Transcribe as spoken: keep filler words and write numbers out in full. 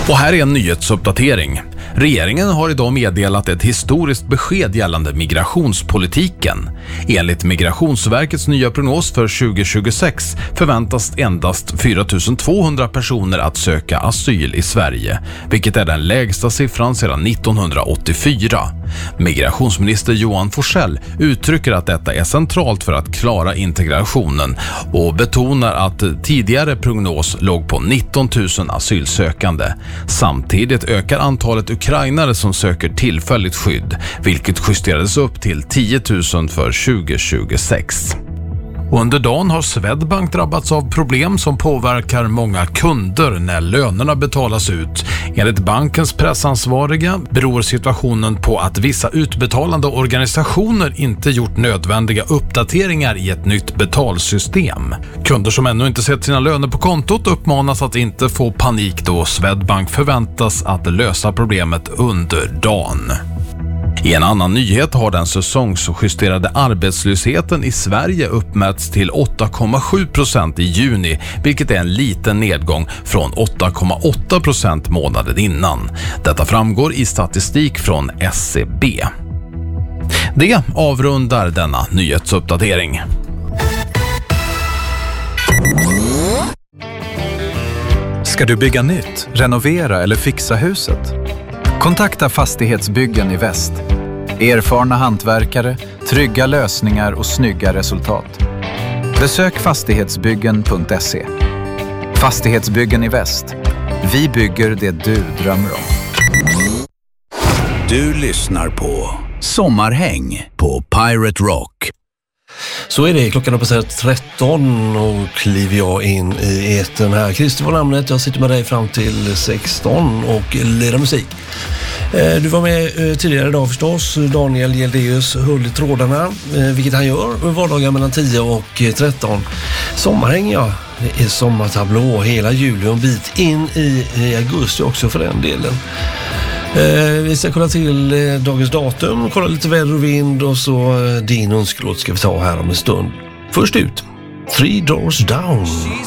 Och här är en nyhetsuppdatering. Regeringen har idag meddelat ett historiskt besked gällande migrationspolitiken. Enligt Migrationsverkets nya prognos för tjugo tjugosex förväntas endast fyra tusen tvåhundra personer att söka asyl i Sverige, vilket är den lägsta siffran sedan nittonhundraåttiofyra. Migrationsminister Johan Forssell uttrycker att detta är centralt för att klara integrationen och betonar att tidigare prognos låg på nitton tusen asylsökande. Samtidigt ökar antalet ukrainare som söker tillfälligt skydd, vilket justerades upp till tio tusen för tjugo tjugosex. Under dagen har Swedbank drabbats av problem som påverkar många kunder när lönerna betalas ut. Enligt bankens pressansvariga beror situationen på att vissa utbetalande organisationer inte gjort nödvändiga uppdateringar i ett nytt betalsystem. Kunder som ännu inte sett sina löner på kontot uppmanas att inte få panik då Swedbank förväntas att lösa problemet under dagen. I en annan nyhet har den säsongsjusterade arbetslösheten i Sverige uppmätts till åtta komma sju procent i juni, vilket är en liten nedgång från åtta komma åtta procent månaden innan. Detta framgår i statistik från S C B. Det avrundar denna nyhetsuppdatering. Ska du bygga nytt, renovera eller fixa huset? Kontakta Fastighetsbyggen i Väst. Erfarna hantverkare, trygga lösningar och snygga resultat. Besök fastighetsbyggen punkt se. Fastighetsbyggen i Väst. Vi bygger det du drömmer om. Du lyssnar på Sommarhäng på Pirate Rock. Så är det, klockan är passerat tretton och kliver jag in i etern här. Christer var namnet, jag sitter med dig fram till sexton och lirar musik. Du var med tidigare idag förstås, Daniel Gjeldeus höll i trådarna, vilket han gör vardagar mellan tio och tretton. Sommarhäng, ja, det är sommartablå hela juli och en bit in i, i augusti också för den delen. Eh, vi ska kolla till eh, dagens datum, kolla lite väder och vind och så eh, din önskelåt ska vi ta här om en stund. Först ut, Three Doors Down.